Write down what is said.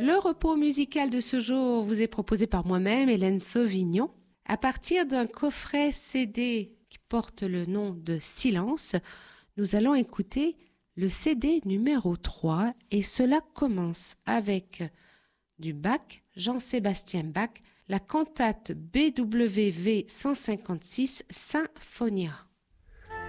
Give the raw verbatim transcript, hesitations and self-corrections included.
Le repos musical de ce jour vous est proposé par moi-même, Hélène Sauvignon, à partir d'un coffret C D qui porte le nom de Silence. Nous allons écouter le C D numéro trois et cela commence avec du Bach, Jean-Sébastien Bach, la cantate B W V cent cinquante-six Symphonia.